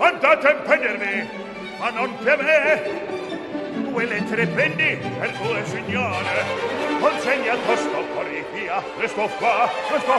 andate a impedirvi, ma non che a me. 2 lettere prendi per 2 signore, consegna tosto porifia, questo qua